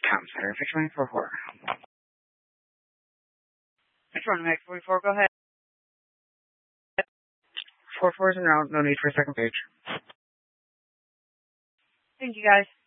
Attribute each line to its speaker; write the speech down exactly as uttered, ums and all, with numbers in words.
Speaker 1: Com Center, six one four four.
Speaker 2: six one forty-four, go ahead.
Speaker 1: Four fours and out, no need for a second page.
Speaker 2: Thank you, guys.